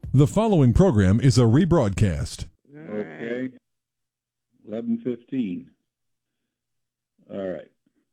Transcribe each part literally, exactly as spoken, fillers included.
The following program is a rebroadcast. Okay. eleven fifteen. All right.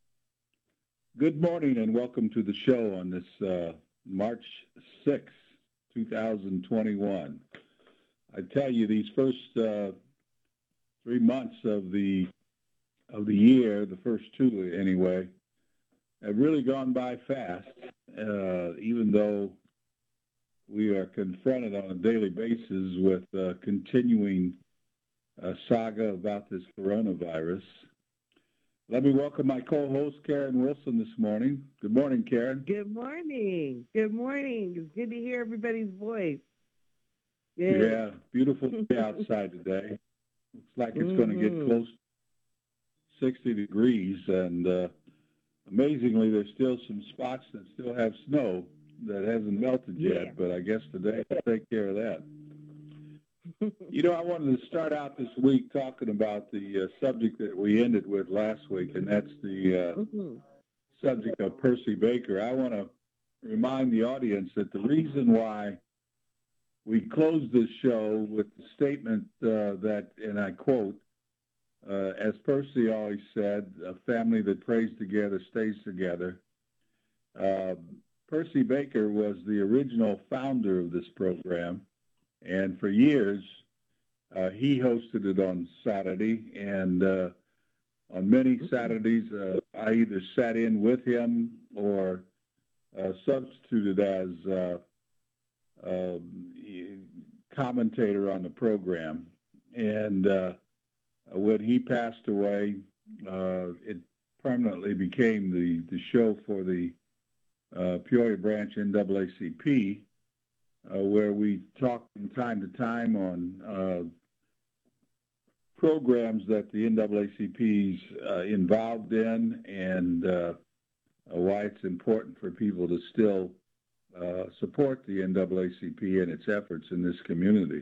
Good morning and welcome to the show on this uh, March sixth, twenty twenty-one. I tell you, these first uh, three months of the of the year, the first two anyway, have really gone by fast, uh, even though we are confronted on a daily basis with uh, continuing uh, saga about this coronavirus. Let me welcome my co-host, Karen Wilson, this morning. Good morning, Karen. Good morning. Good morning. It's good to hear everybody's voice. Yeah, yeah beautiful day outside today. Looks like it's mm-hmm. going to get close to sixty degrees, and uh, amazingly, there's still some spots that still have snow that hasn't melted yet, yeah. but I guess today will take care of that. You know, I wanted to start out this week talking about the uh, subject that we ended with last week, and that's the uh, mm-hmm. subject of Percy Baker. I want to remind the audience that the reason why we closed this show with the statement uh, that, and I quote, uh, as Percy always said, a family that prays together stays together. Uh, Percy Baker was the original founder of this program, and for years uh, he hosted it on Saturday, and uh, on many Saturdays uh, I either sat in with him or uh, substituted as uh, uh, commentator on the program. And uh, when he passed away, uh, it permanently became the, the show for the Uh, Peoria Branch N double A C P, uh, where we talk from time to time on uh, programs that the N double A C P's uh, involved in, and uh, why it's important for people to still uh, support the N double A C P and its efforts in this community.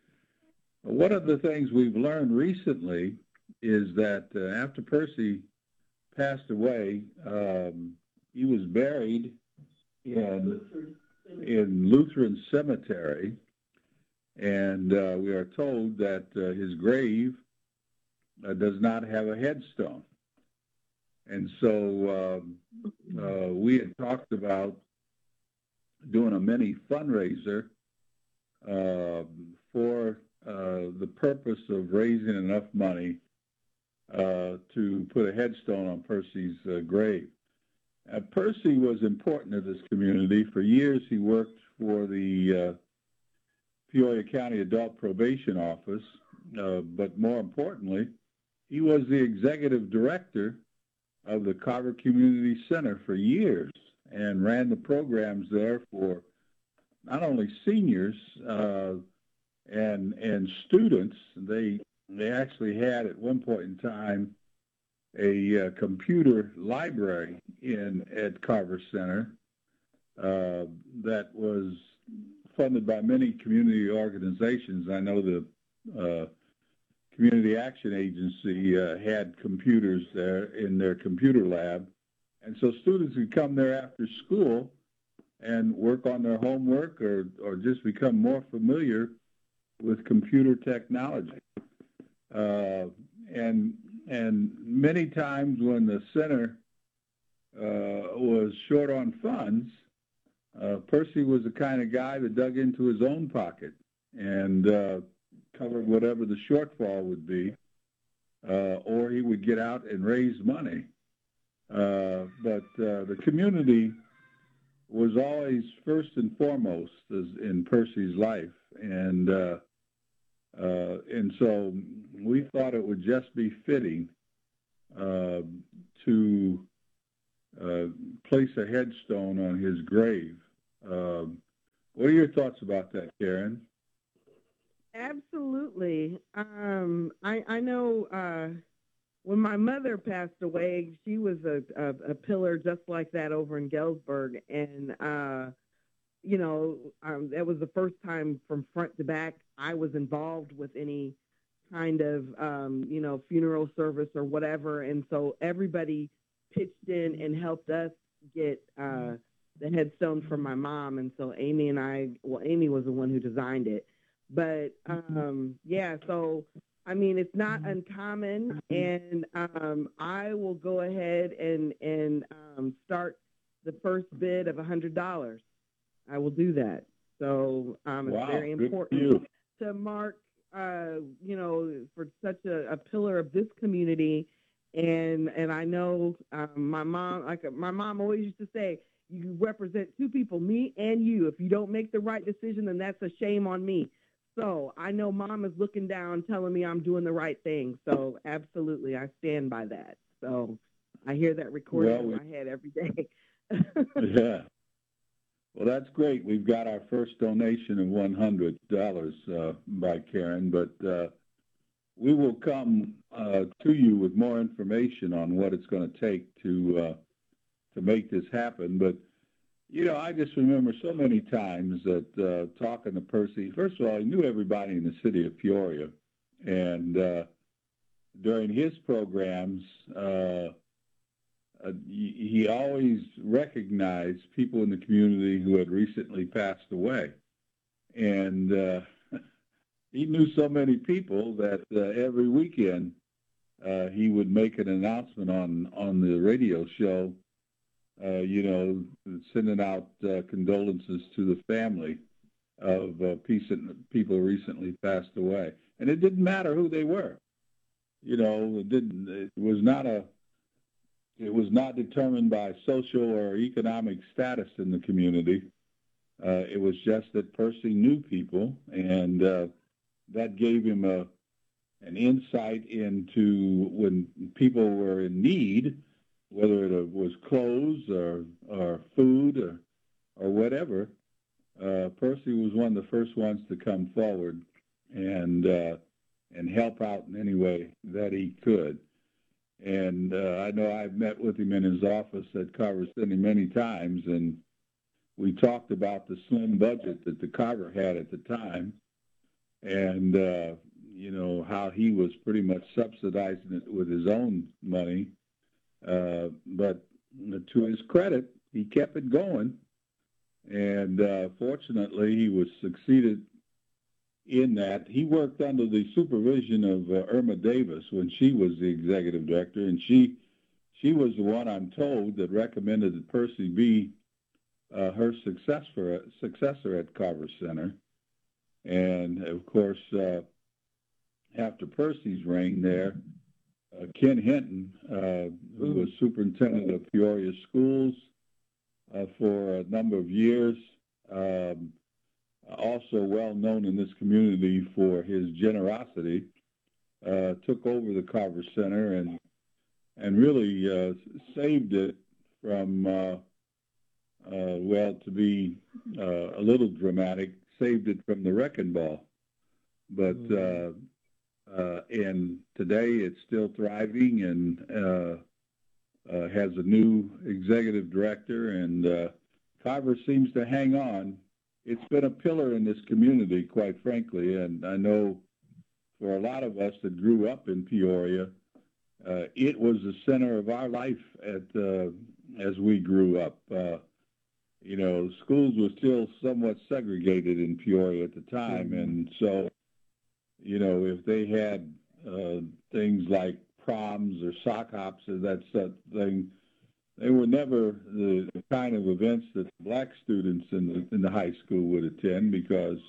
One of the things we've learned recently is that uh, after Percy passed away, um, he was buried in, in Lutheran Cemetery, and uh, we are told that uh, his grave uh, does not have a headstone. And so um, uh, we had talked about doing a mini fundraiser uh, for uh, the purpose of raising enough money uh, to put a headstone on Percy's uh, grave. Uh, Percy was important to this community. For years, he worked for the uh, Peoria County Adult Probation Office, uh, but more importantly, he was the executive director of the Carver Community Center for years and ran the programs there for not only seniors uh, and and students. They they actually had at one point in time a uh, computer library in at Carver Center uh, that was funded by many community organizations. I know the uh, Community Action Agency uh, had computers there in their computer lab, and so students would come there after school and work on their homework or, or just become more familiar with computer technology. Uh, and And many times when the center uh, was short on funds, uh, Percy was the kind of guy that dug into his own pocket and uh, covered whatever the shortfall would be, uh, or he would get out and raise money. Uh, but uh, the community was always first and foremost as in Percy's life, and uh, uh, and so we thought it would just be fitting uh, to uh, place a headstone on his grave. Uh, what are your thoughts about that, Karen? Absolutely. Um, I, I know uh, when my mother passed away, she was a, a, a pillar just like that over in Galesburg. And, uh, you know, um, that was the first time from front to back I was involved with any kind of, um, you know, funeral service or whatever. And so everybody pitched in and helped us get uh, the headstone for my mom, and so Amy and I, well, Amy was the one who designed it, but um, yeah, so I mean, it's not uncommon, and um, I will go ahead and and um, start the first bid of a hundred dollars. I will do that. So um, it's Wow, very good for important you. to mark, uh, you know, for such a, a pillar of this community. And and I know um, my mom, like my mom always used to say, you represent two people, me and you. If you don't make the right decision, then that's a shame on me. So I know Mom is looking down, telling me I'm doing the right thing. So absolutely, I stand by that. So I hear that recording Well, in we- my head every day. Yeah. Well, that's great. We've got our first donation of one hundred dollars uh, by Karen, but uh, we will come uh, to you with more information on what it's going to take to uh, to make this happen. But you know, I just remember so many times that uh, talking to Percy. First of all, he knew everybody in the city of Peoria, and uh, during his programs, uh, uh, he, he always recognized people in the community who had recently passed away, and uh, he knew so many people that uh, every weekend uh, he would make an announcement on on the radio show. Uh, you know, sending out uh, condolences to the family of uh, people who recently passed away, and it didn't matter who they were. You know, it didn't. It was not a. It was not determined by social or economic status in the community. Uh, it was just that Percy knew people, and uh, that gave him a an insight into when people were in need, whether it was clothes or, or food or, or whatever. uh, Percy was one of the first ones to come forward and uh, and help out in any way that he could. And uh, I know I've met with him in his office at Carver City many times, and we talked about the slim budget that the Carver had at the time, and uh, you know how he was pretty much subsidizing it with his own money. Uh, but to his credit, he kept it going, and uh, fortunately, he was succeeded in that. He worked under the supervision of uh, Irma Davis when she was the executive director, and she she was the one, I'm told, that recommended that Percy be uh, her successor successor at Carver Center. And of course, uh, after Percy's reign there, Uh, Ken Hinton, uh, who was superintendent of Peoria schools uh, for a number of years, um, also well known in this community for his generosity, uh, took over the Carver Center and and really uh, saved it from, uh, uh, well, to be uh, a little dramatic, saved it from the wrecking ball. But uh, Uh, and today it's still thriving and uh, uh, has a new executive director, and uh, Carver seems to hang on. It's been a pillar in this community, quite frankly, and I know for a lot of us that grew up in Peoria, uh, it was the center of our life at uh, as we grew up. Uh, you know, schools were still somewhat segregated in Peoria at the time, mm-hmm. and so you know, if they had uh, things like proms or sock hops or that sort of thing, they were never the, the kind of events that black students in the in the high school would attend because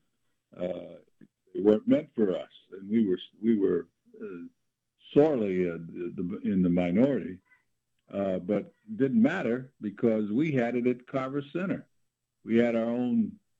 uh, they weren't meant for us, and we were we were uh, sorely uh, the, in the minority. Uh, but it didn't matter because we had it at Carver Center. We had our own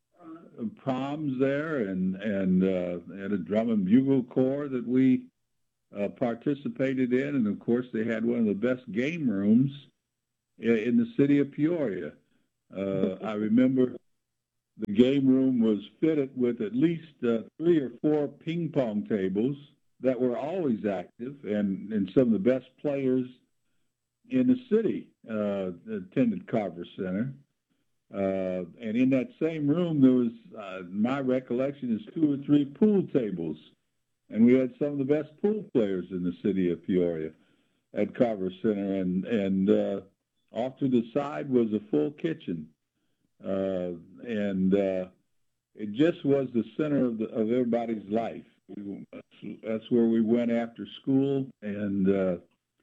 proms there, and and uh, and a drum and bugle corps that we uh, participated in, and of course they had one of the best game rooms in, in the city of Peoria. Uh, I remember the game room was fitted with at least uh, three or four ping pong tables that were always active, and and some of the best players in the city uh, attended Carver Center. Uh, and in that same room, there was, uh, my recollection is two or three pool tables. And we had some of the best pool players in the city of Peoria at Carver Center. And, and uh, off to the side was a full kitchen, uh, and uh, it just was the center of, the, of everybody's life. We, that's where we went after school, and uh,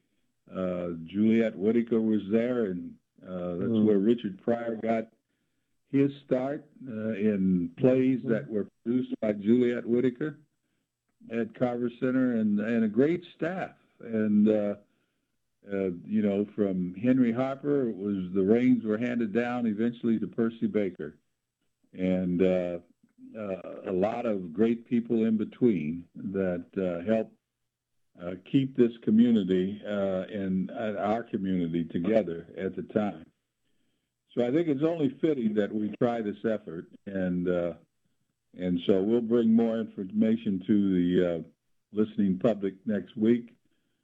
uh, Juliet Whittaker was there, and uh, that's mm. where Richard Pryor got his start uh, in plays that were produced by Juliet Whittaker at Carver Center, and, and a great staff. And, uh, uh, you know, from Henry Harper, it was the reins were handed down eventually to Percy Baker. And uh, uh, a lot of great people in between that uh, helped uh, keep this community uh, and uh, our community together at the time. So I think it's only fitting that we try this effort, and uh, and so we'll bring more information to the uh, listening public next week.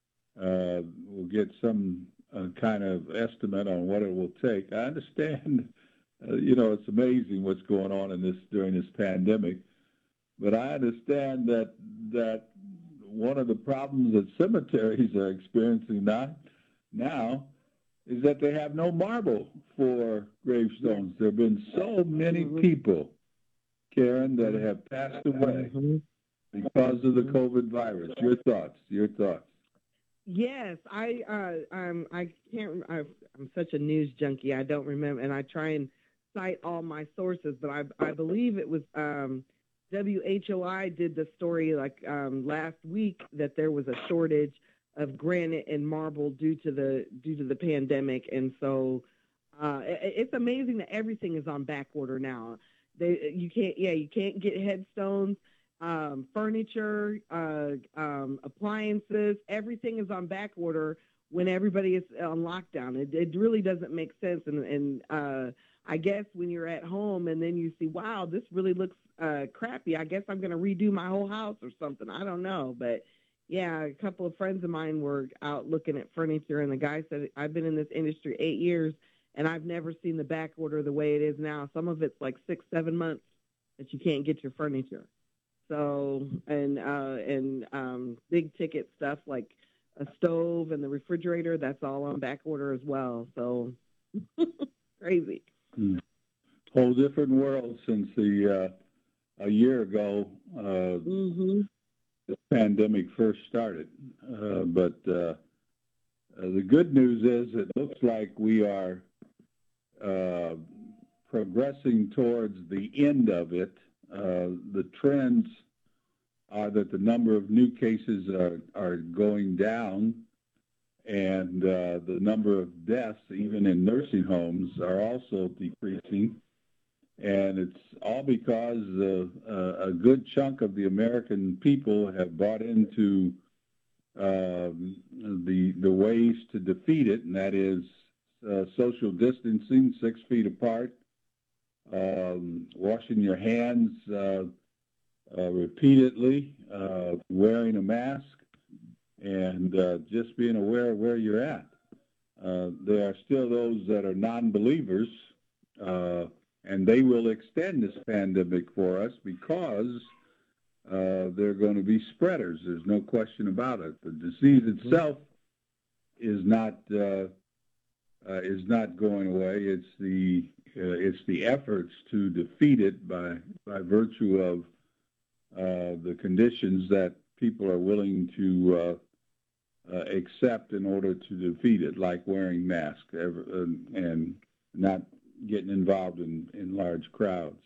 Uh, we'll get some uh, kind of estimate on what it will take. I understand, uh, you know, it's amazing what's going on in this during this pandemic, but I understand that that one of the problems that cemeteries are experiencing now now. is that they have no marble for gravestones. There have been so many people, Karen, that have passed away because of the COVID virus. Your thoughts, your thoughts. Yes, I uh, um, I can't. I, I'm such a news junkie. I don't remember, and I try and cite all my sources. But I, I believe it was um, W H O I did the story like um, last week that there was a shortage of granite and marble due to the due to the pandemic, and so uh, it, it's amazing that everything is on back order now. They you can't yeah you can't get headstones. Um, furniture, uh, um, appliances, everything is on back order when everybody is on lockdown. It, it really doesn't make sense. And, and uh, I guess when you're at home and then you see, wow, this really looks uh, crappy, I guess I'm going to redo my whole house or something. I don't know. But, yeah, a couple of friends of mine were out looking at furniture, and the guy said, I've been in this industry eight years, and I've never seen the back order the way it is now. Some of it's like six, seven months that you can't get your furniture. So, and uh, and um, big ticket stuff like a stove and the refrigerator, that's all on back order as well. So, crazy. Hmm. Whole different world since the uh, a year ago uh, mm-hmm. the pandemic first started. Uh, but uh, uh, the good news is it looks like we are uh, progressing towards the end of it. Uh, the trends are that the number of new cases are, are going down, and uh, the number of deaths, even in nursing homes, are also decreasing. And it's all because uh, uh, a good chunk of the American people have bought into uh, the the ways to defeat it, and that is uh, social distancing, six feet apart, Um, washing your hands uh, uh, repeatedly, uh, wearing a mask, and uh, just being aware of where you're at. Uh, there are still those that are non-believers, uh, and they will extend this pandemic for us because uh, they're going to be spreaders. There's no question about it. The disease itself is not uh, uh, is not going away. It's the Uh, it's the efforts to defeat it by by virtue of uh, the conditions that people are willing to uh, uh, accept in order to defeat it, like wearing masks ever, uh, and not getting involved in, in large crowds.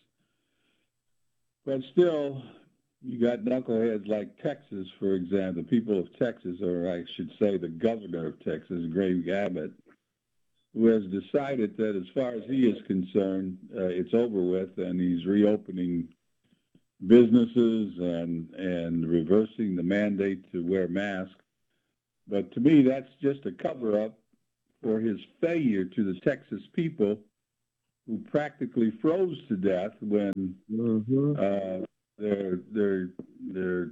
But still, you got knuckleheads like Texas, for example, the people of Texas, or I should say the governor of Texas, Greg Abbott, who has decided that as far as he is concerned, uh, it's over with, and he's reopening businesses and and reversing the mandate to wear masks. But to me, that's just a cover-up for his failure to the Texas people, who practically froze to death when mm-hmm. uh, their their their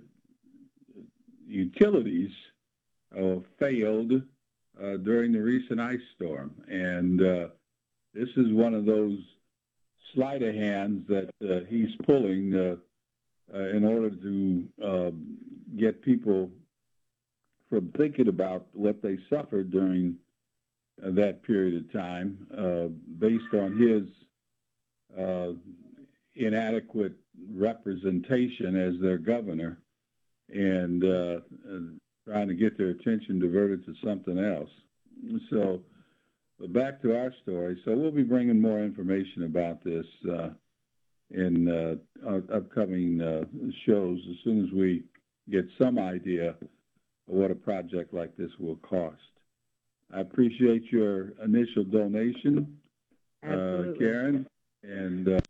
utilities uh, failed Uh, during the recent ice storm. And uh, this is one of those sleight of hands that uh, he's pulling uh, uh, in order to uh, get people from thinking about what they suffered during uh, that period of time uh, based on his uh, inadequate representation as their governor and uh, trying to get their attention diverted to something else. So but back to our story. So we'll be bringing more information about this uh, in uh, our upcoming uh, shows as soon as we get some idea of what a project like this will cost. I appreciate your initial donation, uh, Karen, and uh,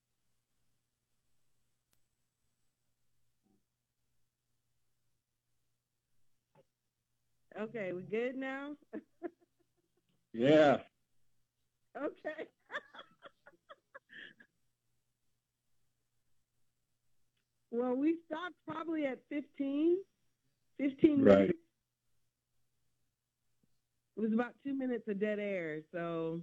okay, we good now? yeah. Okay. Well, we stopped probably at fifteen, fifteen Right. minutes. It was about two minutes of dead air, so.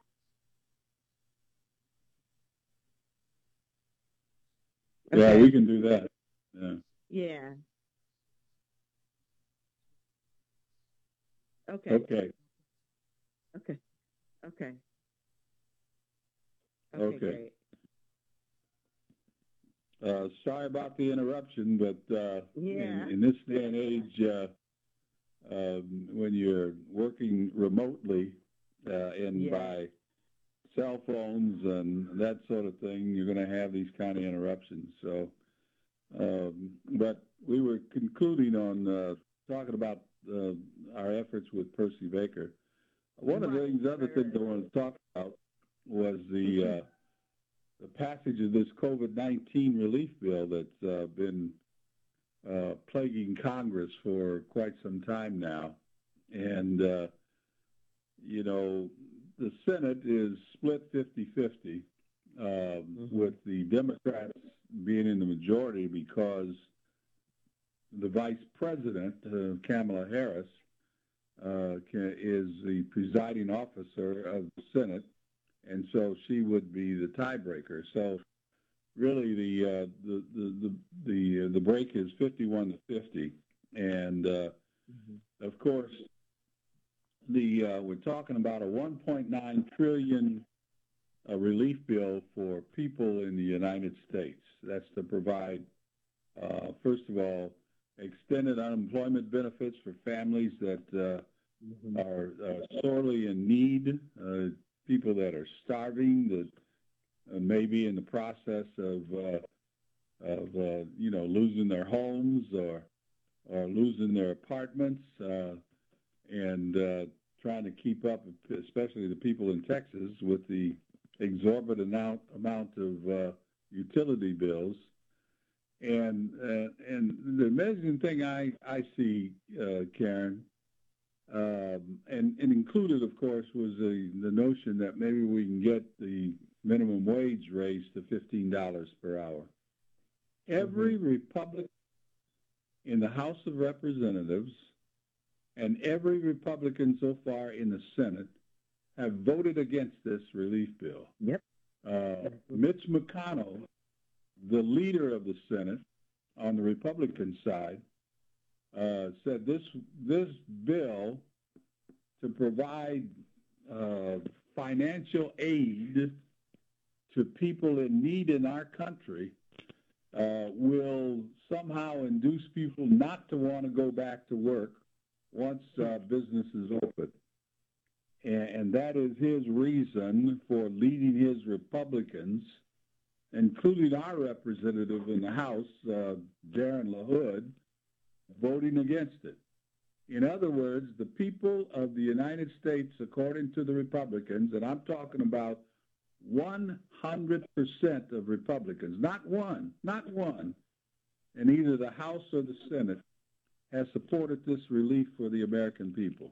Yeah, Okay. we can do that. Yeah. Yeah. Okay. Okay. Okay. Okay. Okay. Okay. Great. Uh, sorry about the interruption, but uh, Yeah. in, in this day and age, uh, um, when you're working remotely uh, and Yeah. by cell phones and that sort of thing, you're going to have these kind of interruptions. So, um, but we were concluding on uh, talking about uh, our efforts with Percy Baker. One of the things, other things I wanted to talk about was the uh, the passage of this COVID nineteen relief bill that's uh, been uh, plaguing Congress for quite some time now. And, uh, you know, the Senate is split fifty-fifty, uh, mm-hmm. with the Democrats being in the majority because the vice president, uh, Kamala Harris, uh, can, is the presiding officer of the Senate, and so she would be the tiebreaker. So really the uh, the the the the, uh, the break is fifty-one to fifty, and uh, mm-hmm. of course the uh, we're talking about a one point nine trillion uh, relief bill for people in the United States. That's to provide, uh, first of all, extended unemployment benefits for families that uh, mm-hmm. are uh, sorely in need, uh, people that are starving, that uh, may be in the process of, uh, of uh, you know, losing their homes or, or losing their apartments, uh, and uh, trying to keep up, especially the people in Texas, with the exorbitant amount, amount of uh, utility bills. And uh, and the amazing thing I, I see, uh, Karen, um, and, and included, of course, was the, the notion that maybe we can get the minimum wage raised to fifteen dollars per hour. Every mm-hmm. Republican in the House of Representatives and every Republican so far in the Senate have voted against this relief bill. Yep. Uh, Mitch McConnell, the leader of the Senate on the Republican side, uh, said this this bill to provide uh, financial aid to people in need in our country uh, will somehow induce people not to want to go back to work once uh, business is open. And, and that is his reason for leading his Republicans, including our representative in the House, uh, Darren LaHood, voting against it. In other words, the people of the United States, according to the Republicans, and I'm talking about one hundred percent of Republicans, not one, not one, in either the House or the Senate, has supported this relief for the American people.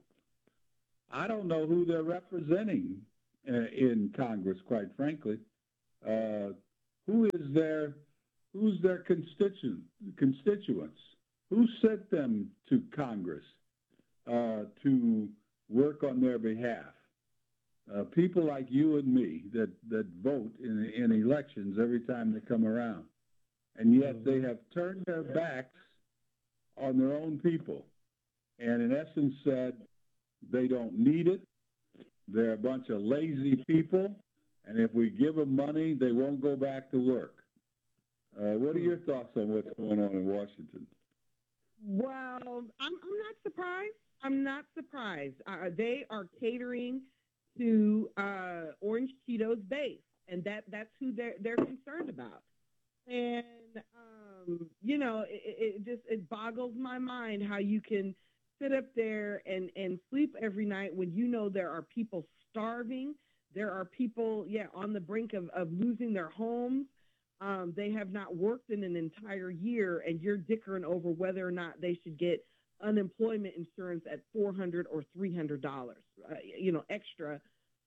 I don't know who they're representing uh, in Congress, quite frankly. Uh, who is their, who's their constituent, constituents? Who sent them to Congress uh, to work on their behalf? Uh, people like you and me that, that vote in, in elections every time they come around. And yet they have turned their backs on their own people and in essence said they don't need it, they're a bunch of lazy people, and if we give them money, they won't go back to work. Uh, what are your thoughts on what's going on in Washington? Well, I'm, I'm not surprised. I'm not surprised. Uh, they are catering to uh, Orange Cheetos base, and that, that's who they're, they're concerned about. And, um, you know, it, it just it boggles my mind how you can sit up there and, and sleep every night when you know there are people starving. There are people, yeah, on the brink of, of losing their homes. Um, they have not worked in an entire year, and you're dickering over whether or not they should get unemployment insurance at four hundred dollars or three hundred dollars, uh, you know, extra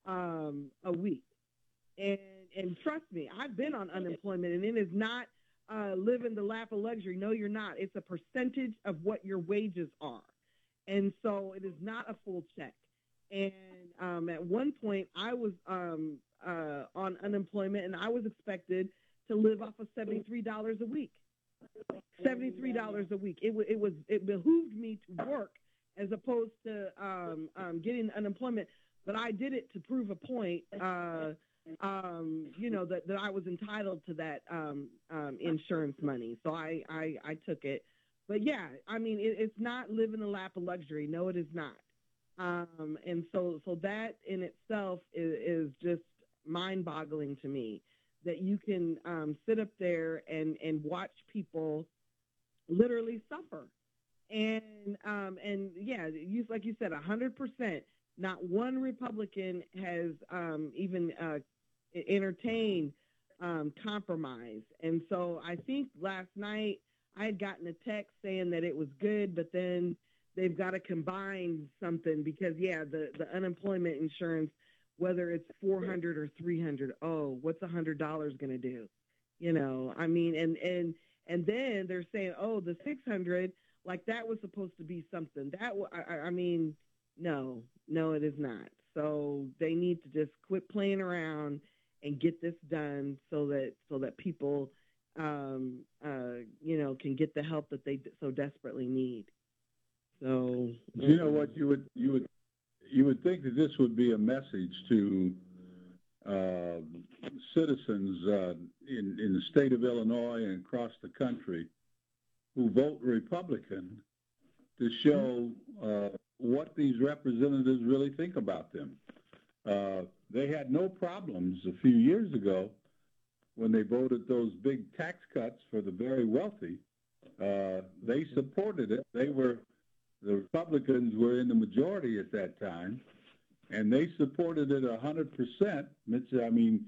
um, a week. And and trust me, I've been on unemployment, and it is not uh, living the lap of luxury. No, you're not. It's a percentage of what your wages are. And so it is not a full check. And um, at one point, I was um, uh, on unemployment, and I was expected to live off of seventy-three dollars a week. seventy-three dollars a week. It, w- it was it behooved me to work as opposed to um, um, getting unemployment. But I did it to prove a point, uh, um, you know, that, that I was entitled to that um, um, insurance money. So I, I, I took it. But, yeah, I mean, it, it's not living the lap of luxury. No, it is not. Um, and so so that in itself is, is just mind-boggling to me, that you can um, sit up there and, and watch people literally suffer. And, um, and yeah, you, like you said, one hundred percent, not one Republican has um, even uh, entertained um, compromise. And so I think last night I had gotten a text saying that it was good, but then they've got to combine something because, yeah, the, the unemployment insurance, whether it's four hundred or three hundred, oh, what's one hundred dollars going to do? You know, I mean, and, and, and then they're saying, oh, the six hundred, like that was supposed to be something. That, I, I mean, no, no, it is not. So they need to just quit playing around and get this done so that, so that people, um, uh, you know, can get the help that they so desperately need. So, you know what, you would, you would, you would think that this would be a message to uh, citizens uh, in, in the state of Illinois and across the country who vote Republican to show uh, what these representatives really think about them. Uh, they had no problems a few years ago when they voted those big tax cuts for the very wealthy. Uh, they supported it. They were The Republicans were in the majority at that time, and they supported it one hundred percent. I mean,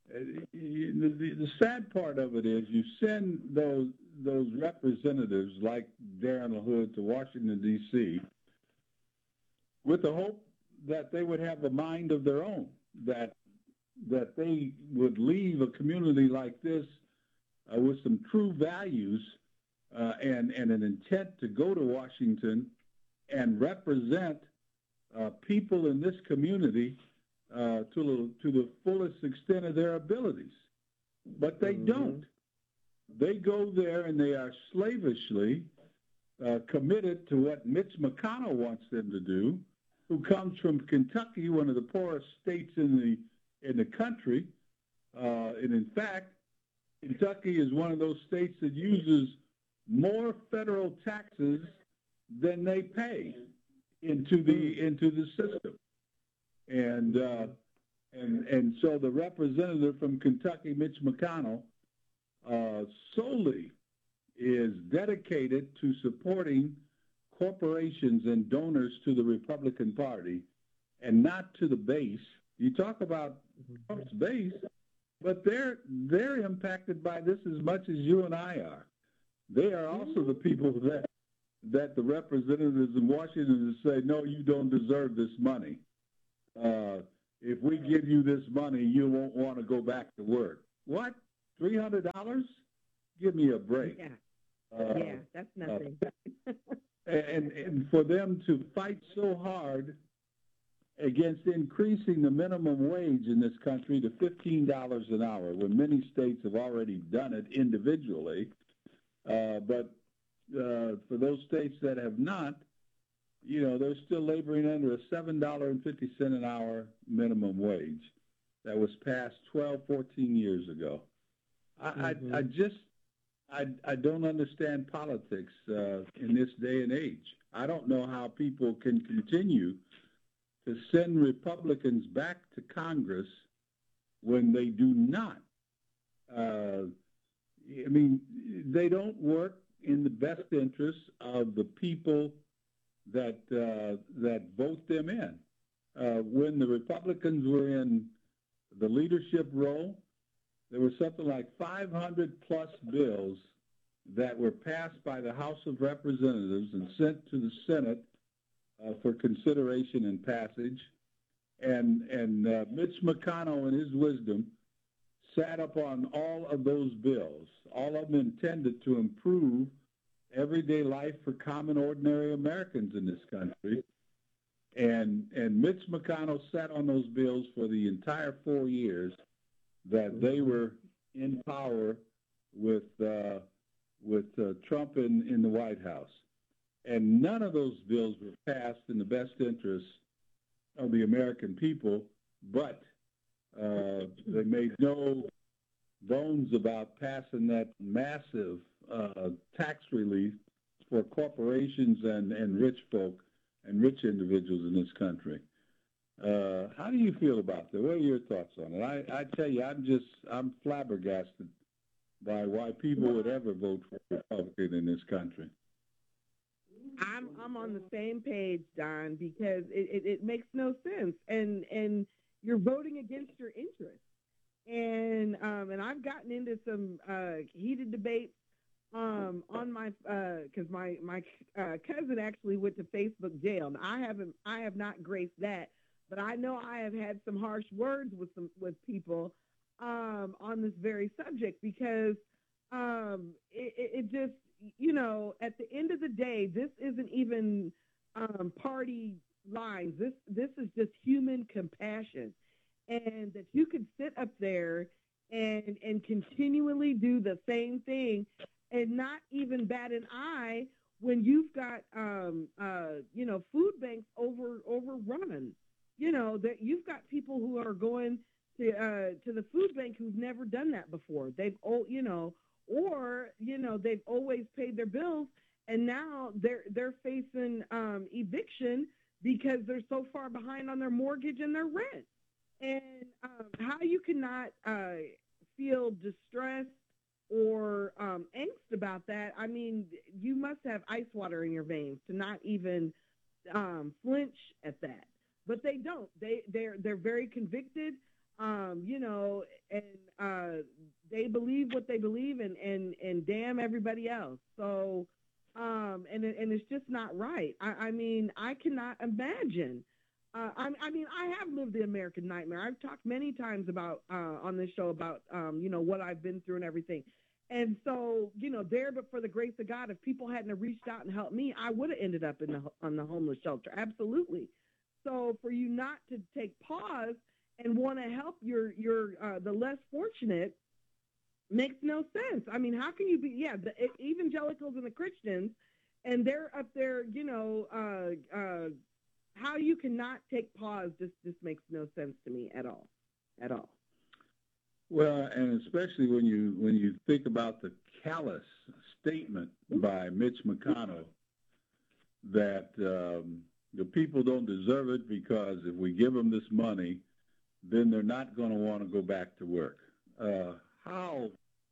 the, the sad part of it is you send those those representatives like Darren LaHood to Washington, D C with the hope that they would have a mind of their own, that that they would leave a community like this uh, with some true values uh, and, and an intent to go to Washington and represent uh, people in this community uh, to, to the fullest extent of their abilities. But they mm-hmm. don't. They go there and they are slavishly uh, committed to what Mitch McConnell wants them to do, who comes from Kentucky, one of the poorest states in the in the country. Uh, and in fact, Kentucky is one of those states that uses more federal taxes than they pay into the into the system. And uh, and and so the representative from Kentucky, Mitch McConnell, uh, solely is dedicated to supporting corporations and donors to the Republican Party and not to the base. You talk about Trump's base, but they're they're impacted by this as much as you and I are. They are also the people that that the representatives in Washington say, no, you don't deserve this money. Uh, if we give you this money, you won't want to go back to work. What? three hundred dollars? Give me a break. Yeah, uh, yeah that's nothing. Uh, and, and for them to fight so hard against increasing the minimum wage in this country to fifteen dollars an hour, when many states have already done it individually. Uh, but uh, for those states that have not, you know, they're still laboring under a seven dollars and fifty cents an hour minimum wage that was passed twelve, fourteen years ago. I, mm-hmm. I, I just, I, I don't understand politics uh, in this day and age. I don't know how people can continue to send Republicans back to Congress when they do not. Uh, I mean, they don't work in the best interests of the people that uh, that vote them in. Uh, when the Republicans were in the leadership role, there was something like five hundred plus bills that were passed by the House of Representatives and sent to the Senate uh, for consideration and passage. And, and uh, Mitch McConnell, in his wisdom, sat up on all of those bills, all of them intended to improve everyday life for common, ordinary Americans in this country. And, and Mitch McConnell sat on those bills for the entire four years that they were in power with uh, with uh, Trump in, in the White House. And none of those bills were passed in the best interests of the American people, but uh, they made no bones about passing that massive uh, tax relief for corporations and, and rich folk and rich individuals in this country. Uh, how do you feel about that? What are your thoughts on it? I, I tell you, I'm just, I'm flabbergasted by why people would ever vote for a Republican in this country. I'm I'm on the same page, Don, because it, it, it makes no sense, and and you're voting against your interests, and um, and I've gotten into some uh, heated debates um, on my because uh, my my uh, cousin actually went to Facebook jail, and I haven't I have not graced that, but I know I have had some harsh words with some with people um, on this very subject because um, it, it just. You know, at the end of the day, this isn't even um, party lines. This this is just human compassion, and that you could sit up there and and continually do the same thing and not even bat an eye when you've got um, uh, you know food banks over overrun. You know that you've got people who are going to uh, to the food bank who've never done that before. They've oh you know. Or, you know, they've always paid their bills, and now they're they're facing um, eviction because they're so far behind on their mortgage and their rent. And um, how you cannot uh, feel distressed or um, angst about that, I mean, you must have ice water in your veins to not even um, flinch at that. But they don't. They, they're, they're very convicted. Um, you know, and uh, they believe what they believe, and, and, and damn everybody else. So, um, and and it's just not right. I, I mean, I cannot imagine. Uh, I, I mean, I have lived the American nightmare. I've talked many times about uh, on this show about um, you know what I've been through and everything. And so, you know, there, but for the grace of God, if people hadn't reached out and helped me, I would have ended up in the on the homeless shelter. Absolutely. So, for you not to take pause and want to help your your uh, the less fortunate makes no sense. I mean, how can you be? Yeah, the evangelicals and the Christians, and they're up there. You know, uh, uh, how you cannot take pause just just makes no sense to me at all, at all. Well, and especially when you when you think about the callous statement by Mitch McConnell that um, the people don't deserve it because if we give them this money, then they're not going to want to go back to work. Uh, how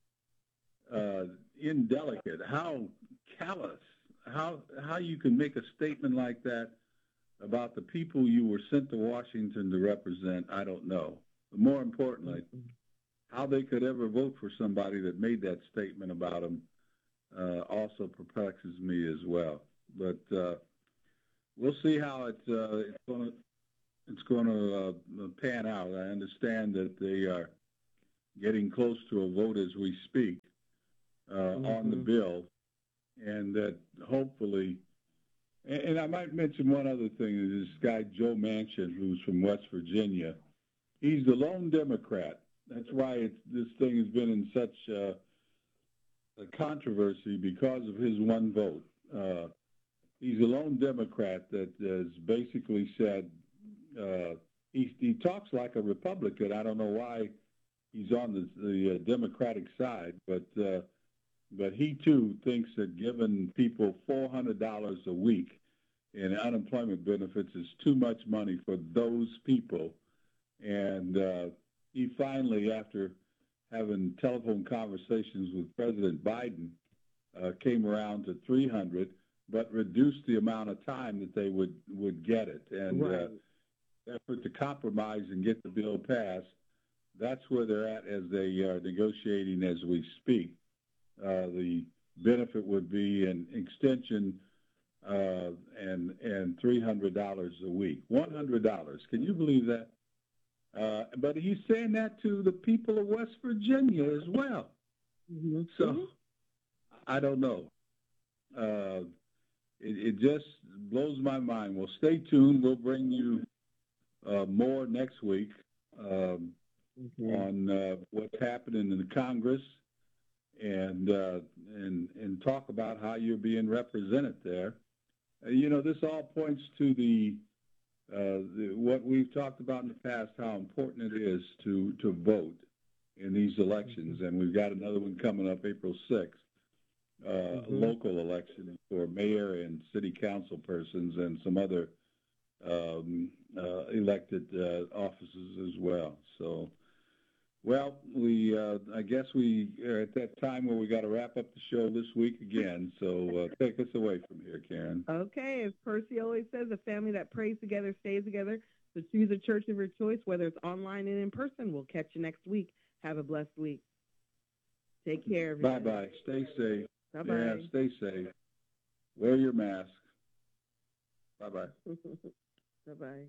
uh, indelicate, how callous, how how you can make a statement like that about the people you were sent to Washington to represent, I don't know. But more importantly, how they could ever vote for somebody that made that statement about them uh, also perplexes me as well. But uh, we'll see how it, uh, it's going to It's going to uh, pan out. I understand that they are getting close to a vote as we speak uh, mm-hmm. on the bill, and that hopefully, and, and I might mention one other thing, is this guy Joe Manchin, who's from West Virginia. He's the lone Democrat. That's why it's, this thing has been in such uh, a controversy because of his one vote. Uh, he's a lone Democrat that has basically said uh, he, he talks like a Republican. I don't know why he's on the, the uh, Democratic side, but uh, but he too thinks that giving people four hundred dollars a week in unemployment benefits is too much money for those people. And uh, he finally, after having telephone conversations with President Biden, uh, came around to three hundred, but reduced the amount of time that they would, would get it. And Right. uh, effort to compromise and get the bill passed, that's where they're at as they are negotiating as we speak. Uh, the benefit would be an extension uh, and and three hundred dollars a week, one hundred dollars. Can you believe that? Uh, but he's saying that to the people of West Virginia as well. Mm-hmm. So I don't know. Uh, it, it just blows my mind. Well, stay tuned. We'll bring you uh, more next week um, mm-hmm. on uh, what's happening in the Congress and uh, and and talk about how you're being represented there. Uh, you know, this all points to the Uh, the, what we've talked about in the past, how important it is to, to vote in these elections. And we've got another one coming up April sixth, uh, mm-hmm. local election for mayor and city council persons and some other um, uh, elected uh, offices as well. So, well, we uh, I guess we are at that time where we got to wrap up the show this week again. So uh, take us away from here, Karen. Okay, as Percy always says, a family that prays together stays together. So choose a church of your choice, whether it's online and in person. We'll catch you next week. Have a blessed week. Take care, everybody. Bye-bye. Stay safe. Bye-bye. Yeah, stay safe. Wear your mask. Bye-bye. Bye-bye.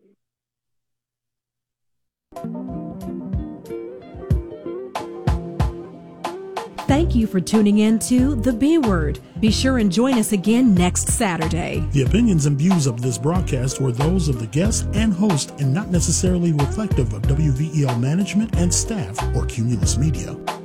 Thank you for tuning in to The B Word. Be sure and join us again next Saturday. The opinions and views of this broadcast were those of the guest and host and not necessarily reflective of W V E L management and staff or Cumulus Media.